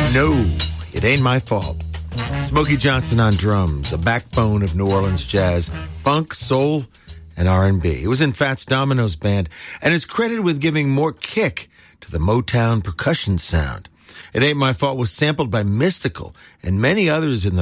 No, it ain't my fault. Smokey Johnson on drums, a backbone of New Orleans jazz, funk, soul, and R&B. He was in Fats Domino's band and is credited with giving more kick to the Motown percussion sound. It Ain't My Fault was sampled by Mystical and many others in the